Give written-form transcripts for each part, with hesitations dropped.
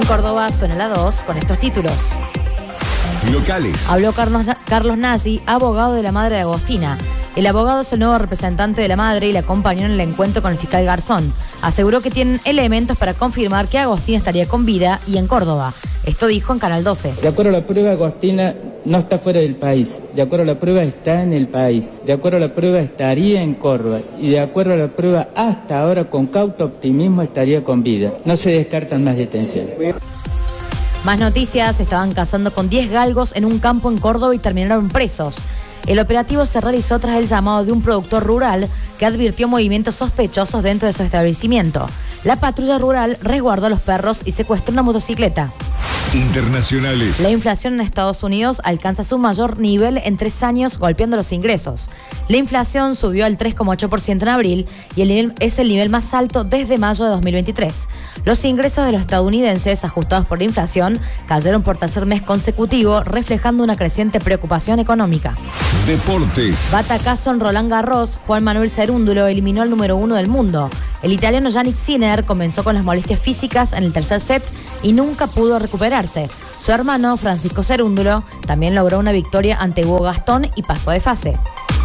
En Córdoba suena la 2 con estos títulos. Locales. Habló Carlos Nagy, abogado de la madre de Agostina. El abogado es el nuevo representante de la madre y la acompañó en el encuentro con el fiscal Garzón. Aseguró que tienen elementos para confirmar que Agostina estaría con vida y en Córdoba. Esto dijo en Canal 12. De acuerdo a la prueba, Agostina no está fuera del país. De acuerdo a la prueba, está en el país. De acuerdo a la prueba, estaría en Córdoba. Y de acuerdo a la prueba, hasta ahora, con cauto optimismo, estaría con vida. No se descartan más detenciones. Más noticias: estaban cazando con 10 galgos en un campo en Córdoba y terminaron presos. El operativo se realizó tras el llamado de un productor rural que advirtió movimientos sospechosos dentro de su establecimiento. La patrulla rural resguardó a los perros y secuestró una motocicleta. Internacionales. La inflación en Estados Unidos alcanza su mayor nivel en 3 años, golpeando los ingresos. La inflación subió al 3,8% en abril y es el nivel más alto desde mayo de 2023. Los ingresos de los estadounidenses, ajustados por la inflación, cayeron por tercer mes consecutivo, reflejando una creciente preocupación económica. Deportes. Batacazo en Roland Garros, Juan Manuel Cerúndulo eliminó al número 1 del mundo. El italiano Jannik Sinner comenzó con las molestias físicas en el tercer set y nunca pudo recuperarse. Su hermano, Francisco Cerúndulo, también logró una victoria ante Hugo Gastón y pasó de fase.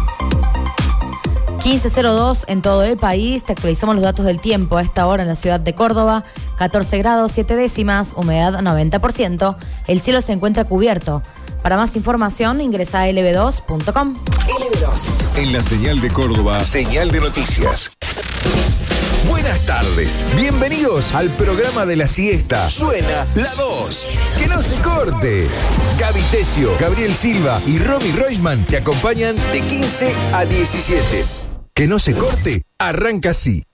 15:02 en todo el país. Te actualizamos los datos del tiempo a esta hora en la ciudad de Córdoba. 14 grados 7 décimas, humedad 90%. El cielo se encuentra cubierto. Para más información ingresa a lb2.com. LB2. En la señal de Córdoba, señal de noticias. Buenas tardes, bienvenidos al programa de la siesta. Suena la 2. Que no se corte. Gaby Tesio, Gabriel Silva y Romy Roisman te acompañan de 15 a 17. Que no se corte, arranca así.